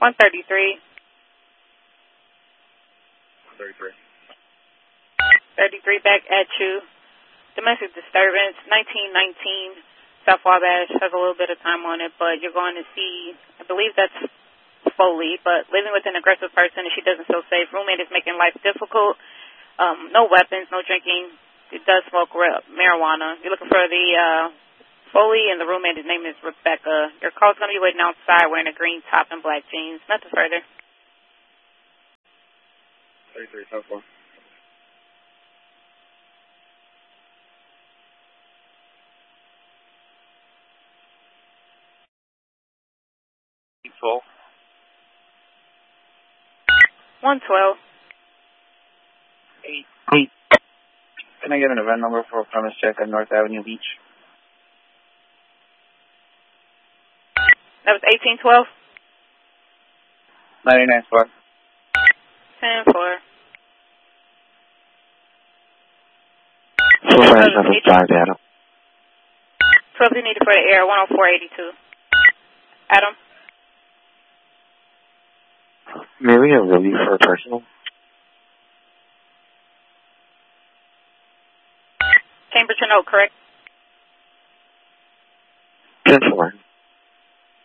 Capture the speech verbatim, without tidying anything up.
one thirty-three. thirty-three. thirty-three back at you. Domestic disturbance, nineteen nineteen, South Wabash. Has a little bit of time on it, but you're going to see, I believe that's Foley, but living with an aggressive person and she doesn't feel safe. Roommate is making life difficult. Um, no weapons, no drinking. It does smoke marijuana. You're looking for the uh, Foley, and the roommate, his name is Rebecca. Your call's going to be waiting outside wearing a green top and black jeans. Nothing further. thirty-three, ten four. twelve. one twelve. eight. eight. Can I get an event number for a premise check at North Avenue Beach? That was eighteen twelve? ninety-nine spot. ten four. four five seven five, Adam. twelve is needed for the air, one oh four eighty-two. Adam? May we have relief for a personal? Cambridge and Oak, correct?